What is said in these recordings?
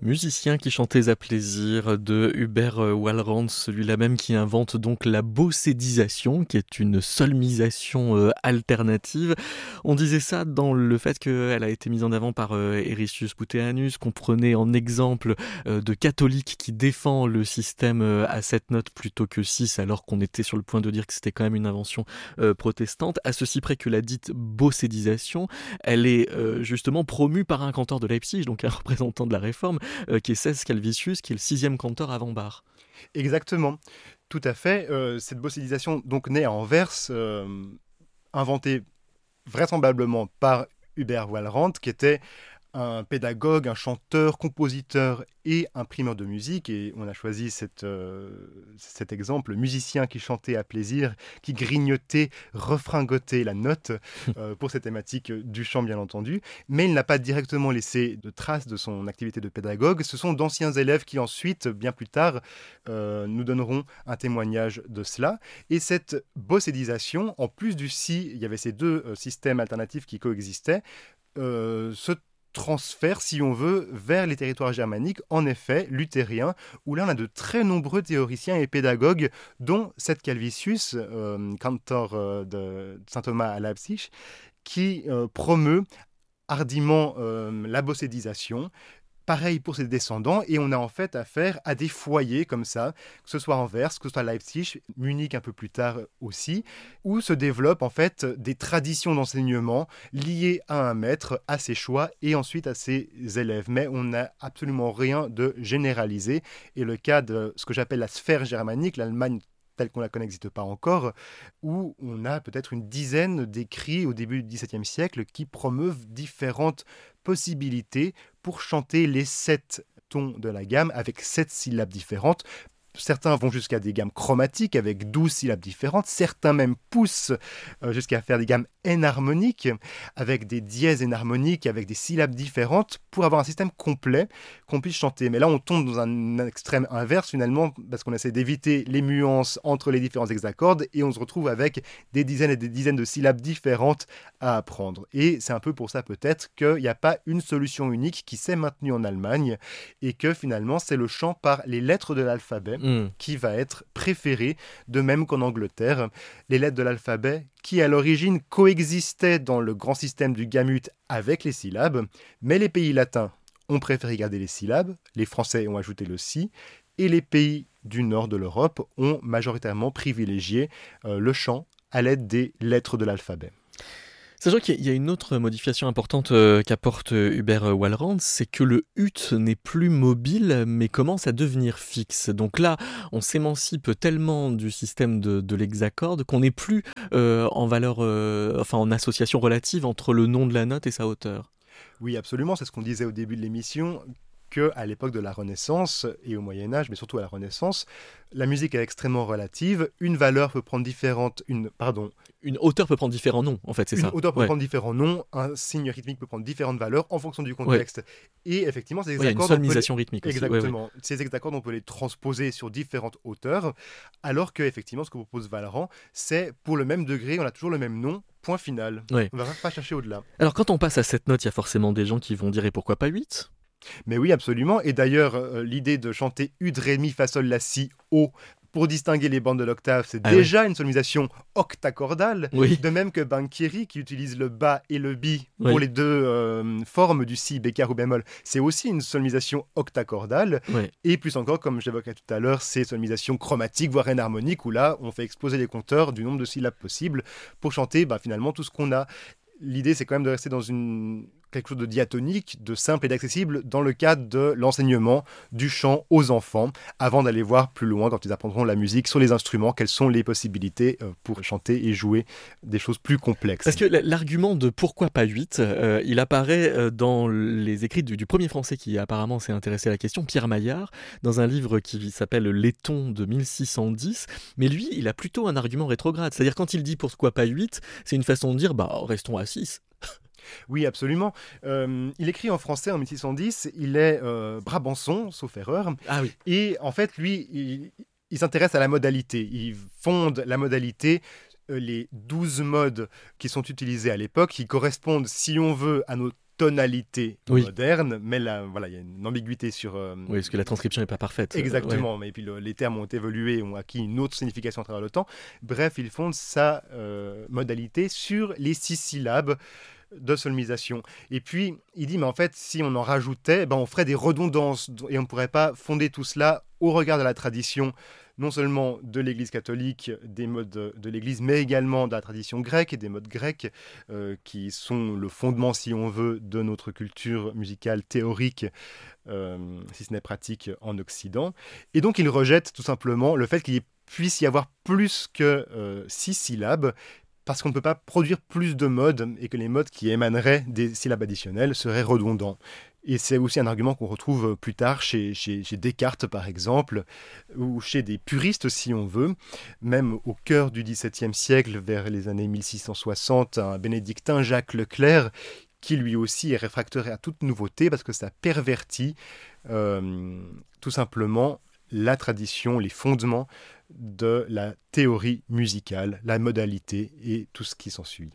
Musicien qui chantait à plaisir de Hubert Walrand, celui-là même qui invente donc la bossédisation, qui est une solmisation alternative. On disait ça dans le fait qu'elle a été mise en avant par Ericius Puteanus, qu'on prenait en exemple de catholique qui défend le système à 7 notes plutôt que 6, alors qu'on était sur le point de dire que c'était quand même une invention protestante, à ceci près que la dite bossédisation, elle est justement promue par un cantor de Leipzig, donc un représentant de la Réforme, qui est 16 Calvisius, qui est le 6e cantor avant Bach. Exactement, tout à fait. Cette bossédisation donc née à Anvers, inventée vraisemblablement par Hubert Walrand, qui était un pédagogue, un chanteur, compositeur et imprimeur de musique. Et on a choisi cet exemple, musicien qui chantait à plaisir, qui grignotait, refringotait la note pour cette thématique du chant, bien entendu. Mais il n'a pas directement laissé de traces de son activité de pédagogue. Ce sont d'anciens élèves qui ensuite, bien plus tard, nous donneront un témoignage de cela. Et cette bossédisation, en plus du si, il y avait ces deux systèmes alternatifs qui coexistaient, se transfert, si on veut, vers les territoires germaniques, en effet, luthériens, où là on a de très nombreux théoriciens et pédagogues, dont Seth Calvisius, cantor de Saint Thomas à Leipzig, qui promeut hardiment la bossédisation. Pareil pour ses descendants, et on a en fait affaire à des foyers comme ça, que ce soit Anvers, que ce soit Leipzig, Munich un peu plus tard aussi, où se développent en fait des traditions d'enseignement liées à un maître, à ses choix et ensuite à ses élèves. Mais on n'a absolument rien de généralisé, et le cas de ce que j'appelle la sphère germanique, l'Allemagne telle qu'on la connaît n'existe pas encore, où on a peut-être une dizaine d'écrits au début du XVIIe siècle qui promeuvent différentes possibilités pour chanter les 7 tons de la gamme avec 7 syllabes différentes. Certains vont jusqu'à des gammes chromatiques avec 12 syllabes différentes. Certains même poussent jusqu'à faire des gammes enharmoniques avec des dièses enharmoniques, avec des syllabes différentes pour avoir un système complet qu'on puisse chanter. Mais là, on tombe dans un extrême inverse finalement parce qu'on essaie d'éviter les nuances entre les différents hexacordes et on se retrouve avec des dizaines et des dizaines de syllabes différentes à apprendre. Et c'est un peu pour ça peut-être qu'il n'y a pas une solution unique qui s'est maintenue en Allemagne et que finalement c'est le chant par les lettres de l'alphabet qui va être préféré, de même qu'en Angleterre. Les lettres de l'alphabet qui à l'origine coexistaient dans le grand système du gamut avec les syllabes, mais les pays latins ont préféré garder les syllabes, les Français ont ajouté le si, et les pays du nord de l'Europe ont majoritairement privilégié le chant à l'aide des lettres de l'alphabet. Sachant qu'il y a une autre modification importante qu'apporte Hubert Walrand, c'est que le ut n'est plus mobile mais commence à devenir fixe. Donc là, on s'émancipe tellement du système de l'hexacorde qu'on n'est plus en valeur, en association relative entre le nom de la note et sa hauteur. Oui, absolument, c'est ce qu'on disait au début de l'émission, qu'à l'époque de la Renaissance et au Moyen-Âge, mais surtout à la Renaissance, la musique est extrêmement relative. Une valeur peut prendre Une hauteur peut prendre différents noms, en fait, c'est ça. Une hauteur peut prendre différents noms, un signe rythmique peut prendre différentes valeurs en fonction du contexte. Ouais. Et effectivement, ces hexacordes... il y a une solmisation rythmique aussi. Exactement. Ces hexacordes, on peut les transposer sur différentes hauteurs, alors que, effectivement, ce que propose Walrand, c'est pour le même degré, on a toujours le même nom, point final. On ne va pas chercher au-delà. Alors, quand on passe à cette note, il y a forcément des gens qui vont dire « et pourquoi pas 8 ?» Mais oui, absolument. Et d'ailleurs, l'idée de chanter U, Ré, Mi, Fa, Sol, La, Si, O, pour distinguer les bandes de l'octave, c'est déjà une solmisation octacordale. Oui. De même que Banchieri, qui utilise le bas et le bi pour les deux formes du si, bécard ou bémol, c'est aussi une solmisation octacordale. Et plus encore, comme j'évoquais tout à l'heure, c'est solmisation chromatique, voire enharmonique, où là, on fait exploser les compteurs du nombre de syllabes possibles pour chanter finalement tout ce qu'on a. L'idée, c'est quand même de rester dans quelque chose de diatonique, de simple et d'accessible dans le cadre de l'enseignement du chant aux enfants, avant d'aller voir plus loin quand ils apprendront la musique sur les instruments, quelles sont les possibilités pour chanter et jouer des choses plus complexes. Parce que l'argument de pourquoi pas 8, il apparaît dans les écrits du premier Français qui apparemment s'est intéressé à la question, Pierre Maillard, dans un livre qui s'appelle Letton de 1610, mais lui, il a plutôt un argument rétrograde, c'est-à-dire quand il dit pourquoi pas 8, c'est une façon de dire restons à 6. Oui, absolument. Il écrit en français en 1610, il est brabançon, sauf erreur. Ah oui. Et en fait, lui, il s'intéresse à la modalité. Il fonde la modalité, les 12 modes qui sont utilisés à l'époque, qui correspondent, si on veut, à nos tonalité Oui. moderne, mais là, voilà, il y a une ambiguïté sur... Oui, parce que la transcription n'est pas parfaite. Exactement, Ouais. mais puis les termes ont évolué, ont acquis une autre signification à travers le temps. Bref, il fonde sa modalité sur les 6 syllabes de solmisation. Et puis, il dit, mais en fait, si on en rajoutait, ben, on ferait des redondances et on ne pourrait pas fonder tout cela au regard de la tradition, non seulement de l'Église catholique, des modes de l'Église, mais également de la tradition grecque et des modes grecs, qui sont le fondement, si on veut, de notre culture musicale théorique, si ce n'est pratique, en Occident. Et donc, il rejette tout simplement le fait qu'il puisse y avoir plus que 6 syllabes, parce qu'on ne peut pas produire plus de modes et que les modes qui émaneraient des syllabes additionnelles seraient redondants. Et c'est aussi un argument qu'on retrouve plus tard chez Descartes, par exemple, ou chez des puristes, si on veut. Même au cœur du XVIIe siècle, vers les années 1660, un bénédictin, Jacques Leclerc, qui lui aussi est réfractaire à toute nouveauté parce que ça pervertit tout simplement la tradition, les fondements de la théorie musicale, la modalité et tout ce qui s'ensuit.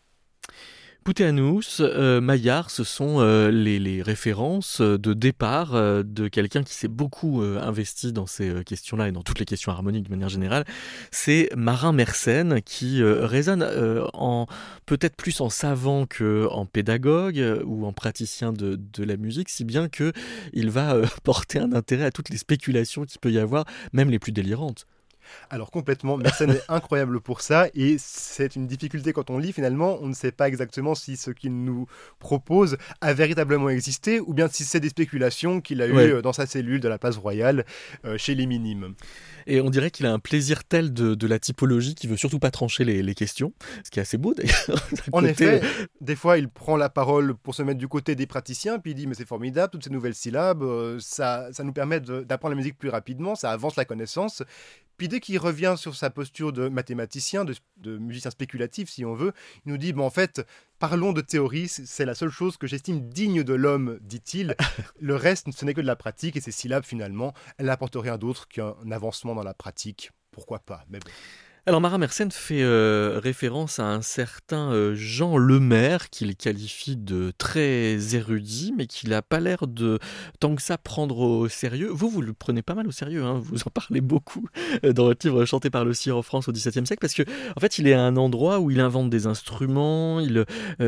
Puteanus, Maillard, ce sont les références de départ de quelqu'un qui s'est beaucoup investi dans ces questions-là et dans toutes les questions harmoniques de manière générale. C'est Marin Mersenne qui résonne peut-être plus en savant qu'en pédagogue ou en praticien de la musique, si bien qu'il va porter un intérêt à toutes les spéculations qu'il peut y avoir, même les plus délirantes. Alors complètement, Mersenne est incroyable pour ça et c'est une difficulté quand on lit finalement, on ne sait pas exactement si ce qu'il nous propose a véritablement existé ou bien si c'est des spéculations qu'il a eues dans sa cellule de la place royale chez les minimes. Et on dirait qu'il a un plaisir tel de la typologie qu'il veut surtout pas trancher les questions, ce qui est assez beau d'ailleurs. En effet, des fois il prend la parole pour se mettre du côté des praticiens, puis il dit mais c'est formidable, toutes ces nouvelles syllabes, ça nous permet d'apprendre la musique plus rapidement, ça avance la connaissance. Puis dès qu'il revient sur sa posture de mathématicien, de musicien spéculatif si on veut, il nous dit en fait, parlons de théorie, c'est la seule chose que j'estime digne de l'homme, dit-il. Le reste, ce n'est que de la pratique et ces syllabes finalement, elles n'apportent rien d'autre qu'un avancement dans la pratique. Pourquoi pas, mais bon. Alors Marin Mersenne fait référence à un certain Jean Lemaire qu'il qualifie de très érudit, mais qu'il n'a pas l'air de tant que ça prendre au sérieux. Vous le prenez pas mal au sérieux, hein, vous en parlez beaucoup dans votre livre Chanté par le cire en France au XVIIe siècle, parce que en fait il est à un endroit où il invente des instruments, il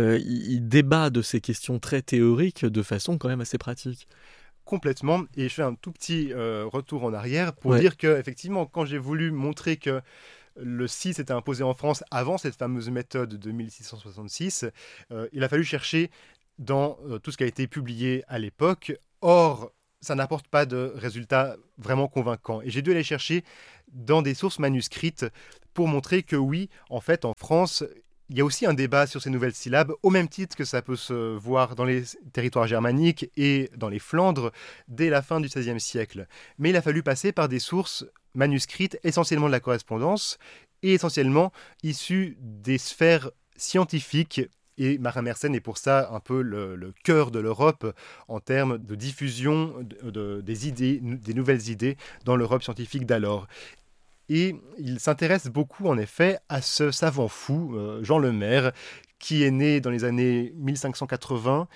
débat de ces questions très théoriques de façon quand même assez pratique. Complètement, et je fais un tout petit retour en arrière pour dire que effectivement, quand j'ai voulu montrer que le 6 était imposé en France avant cette fameuse méthode de 1666, il a fallu chercher dans tout ce qui a été publié à l'époque. Or, ça n'apporte pas de résultats vraiment convaincants. Et j'ai dû aller chercher dans des sources manuscrites pour montrer que oui, en fait, en France, il y a aussi un débat sur ces nouvelles syllabes, au même titre que ça peut se voir dans les territoires germaniques et dans les Flandres dès la fin du XVIe siècle. Mais il a fallu passer par des sources manuscrites, essentiellement de la correspondance, et essentiellement issues des sphères scientifiques. Et Marin Mersenne est pour ça un peu le cœur de l'Europe en termes de diffusion des idées, des nouvelles idées dans l'Europe scientifique d'alors. Et il s'intéresse beaucoup, en effet, à ce savant fou, Jean Lemaire, qui est né dans les années 1580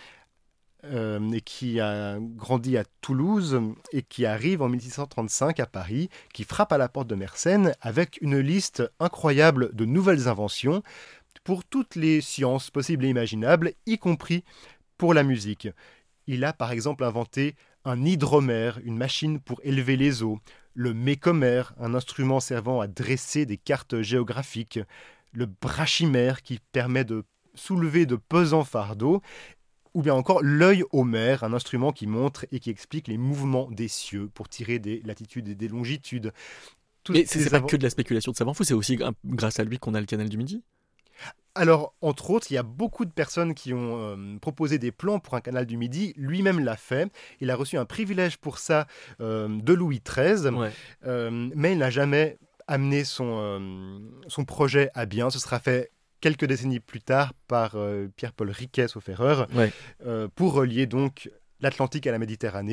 et qui a grandi à Toulouse et qui arrive en 1635 à Paris, qui frappe à la porte de Mersenne avec une liste incroyable de nouvelles inventions pour toutes les sciences possibles et imaginables, y compris pour la musique. Il a par exemple inventé un hydromère, une machine pour élever les eaux, le mécomère, un instrument servant à dresser des cartes géographiques, le brachymère qui permet de soulever de pesants fardeaux, ou bien encore l'œil homère, un instrument qui montre et qui explique les mouvements des cieux pour tirer des latitudes et des longitudes. Mais c'est pas que de la spéculation de savant fou, c'est aussi grâce à lui qu'on a le canal du Midi. Alors, entre autres, il y a beaucoup de personnes qui ont proposé des plans pour un canal du Midi. Lui-même l'a fait. Il a reçu un privilège pour ça de Louis XIII, mais il n'a jamais amené son projet à bien. Ce sera fait quelques décennies plus tard par Pierre-Paul Riquet, sauf erreur, pour relier donc l'Atlantique à la Méditerranée,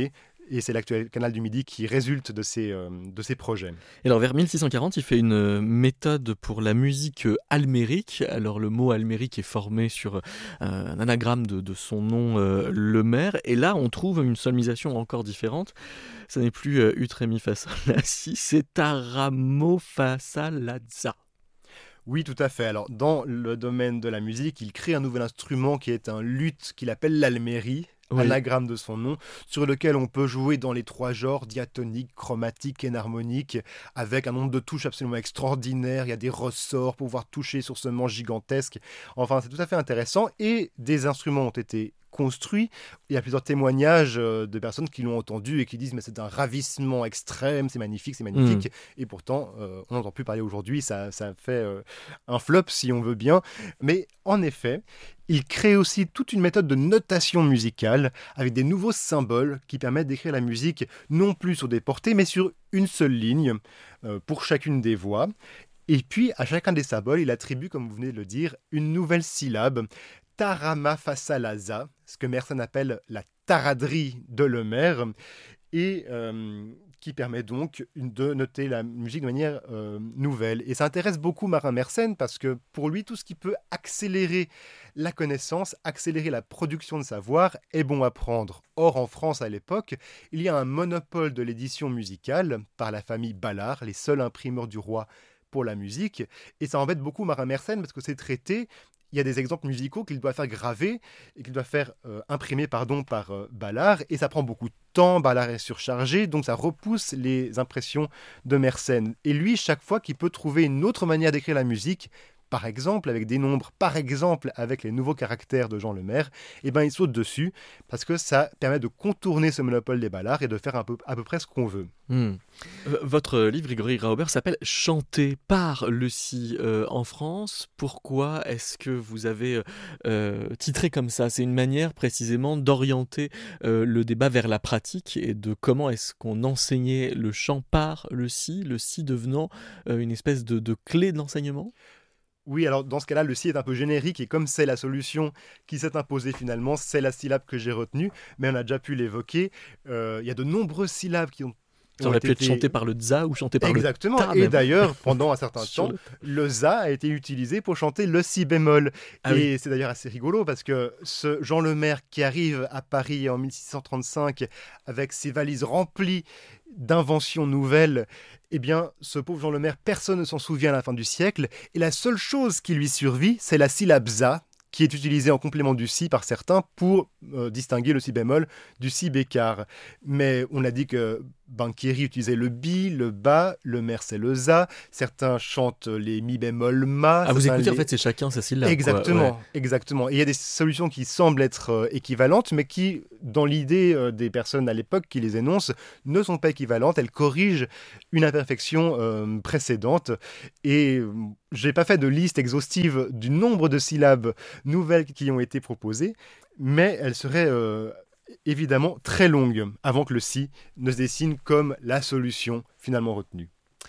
et c'est l'actuel canal du Midi qui résulte de ces projets. Et alors vers 1640, il fait une méthode pour la musique almérique. Alors le mot almérique est formé sur un anagramme de son nom, le maire. Et là, on trouve une solmisation encore différente. Ça n'est plus ut ré mi fa sol la si, c'est ta ra mo fa sa la za. Oui, tout à fait. Alors, dans le domaine de la musique, il crée un nouvel instrument qui est un luth qu'il appelle l'almérie, Oui. anagramme de son nom, sur lequel on peut jouer dans les 3 genres, diatonique, chromatique, énharmonique, avec un nombre de touches absolument extraordinaire. Il y a des ressorts pour pouvoir toucher sur ce manche gigantesque. Enfin, c'est tout à fait intéressant. Et des instruments ont été construits. Il y a plusieurs témoignages de personnes qui l'ont entendu et qui disent mais c'est un ravissement extrême, c'est magnifique, c'est magnifique. Et pourtant, on n'entend plus parler aujourd'hui. Ça fait un flop si on veut bien. Mais en effet, il crée aussi toute une méthode de notation musicale avec des nouveaux symboles qui permettent d'écrire la musique non plus sur des portées mais sur une seule ligne pour chacune des voix. Et puis à chacun des symboles, il attribue, comme vous venez de le dire, une nouvelle syllabe. Tarama Fasalaza, ce que Mersenne appelle la taraderie de Lemaire, et qui permet donc de noter la musique de manière nouvelle. Et ça intéresse beaucoup Marin Mersenne parce que pour lui, tout ce qui peut accélérer la connaissance, accélérer la production de savoir est bon à prendre. Or, en France à l'époque, il y a un monopole de l'édition musicale par la famille Ballard, les seuls imprimeurs du roi pour la musique, et ça embête beaucoup Marin Mersenne parce que c'est traité. Il y a des exemples musicaux qu'il doit faire graver et qu'il doit faire imprimer par Ballard, et ça prend beaucoup de temps, Ballard est surchargé, donc ça repousse les impressions de Mersenne. Et lui, chaque fois qu'il peut trouver une autre manière d'écrire la musique, par exemple avec des nombres, par exemple avec les nouveaux caractères de Jean Lemaire, eh ben, il saute dessus parce que ça permet de contourner ce monopole des Ballards et de faire à peu près ce qu'on veut. Votre livre, Grégory Graubert, s'appelle « Chanté par le si » en France. Pourquoi est-ce que vous avez titré comme ça ? C'est une manière précisément d'orienter le débat vers la pratique et de comment est-ce qu'on enseignait le chant par le si devenant une espèce de clé de l'enseignement ? Oui, alors dans ce cas-là, le si est un peu générique et comme c'est la solution qui s'est imposée finalement, c'est la syllabe que j'ai retenue, mais on a déjà pu l'évoquer. Il y a de nombreuses syllabes qui ont Ça aurait pu être chanté par le za ou chanté par Exactement. le ta. Et d'ailleurs, pendant un certain temps, le za a été utilisé pour chanter le si bémol. Et c'est d'ailleurs assez rigolo parce que ce Jean Lemaire qui arrive à Paris en 1635 avec ses valises remplies d'inventions nouvelles, eh bien, ce pauvre Jean Lemaire, personne ne s'en souvient à la fin du siècle. Et la seule chose qui lui survit, c'est la syllabe za, qui est utilisée en complément du si par certains pour distinguer le si bémol du si bécard. Mais on a dit que Banchieri utilisait le bi, le ba, le mer c'est le za, certains chantent les mi bémol ma. Ah, vous écoutez, en fait, c'est chacun sa syllabe. Exactement, quoi. Ouais. Exactement. Et il y a des solutions qui semblent être équivalentes, mais qui, dans l'idée des personnes à l'époque qui les énoncent, ne sont pas équivalentes. Elles corrigent une imperfection précédente. Et je n'ai pas fait de liste exhaustive du nombre de syllabes nouvelles qui ont été proposées, mais elles seraient évidemment très longues avant que le si ne se dessine comme la solution finalement retenue.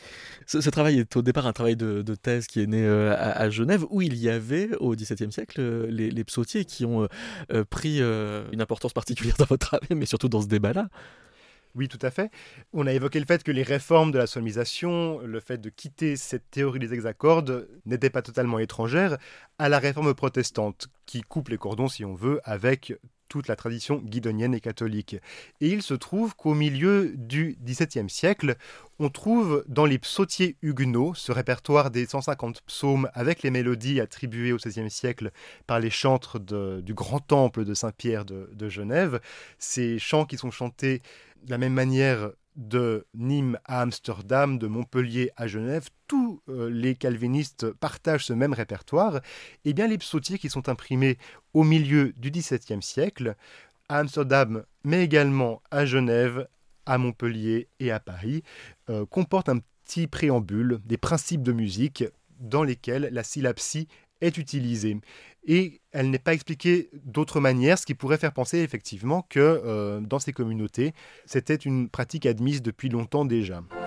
Ce travail est au départ un travail de thèse qui est né à Genève, où il y avait au XVIIe siècle les psautiers qui ont pris une importance particulière dans votre travail, mais surtout dans ce débat-là. Oui, tout à fait. On a évoqué le fait que les réformes de la solmisation, le fait de quitter cette théorie des hexacordes, n'étaient pas totalement étrangères à la réforme protestante, qui coupe les cordons, si on veut, avec toute la tradition guidonienne et catholique. Et il se trouve qu'au milieu du XVIIe siècle, on trouve dans les psautiers huguenots, ce répertoire des 150 psaumes avec les mélodies attribuées au XVIe siècle par les chantres du grand temple de Saint-Pierre de Genève, ces chants qui sont chantés de la même manière de Nîmes à Amsterdam, de Montpellier à Genève, tous les calvinistes partagent ce même répertoire. Et bien les psautiers qui sont imprimés au milieu du XVIIe siècle, à Amsterdam, mais également à Genève, à Montpellier et à Paris, comportent un petit préambule, des principes de musique dans lesquels la syllabe si est utilisée. Et elle n'est pas expliquée d'autre manière, ce qui pourrait faire penser effectivement que dans ces communautés, c'était une pratique admise depuis longtemps déjà.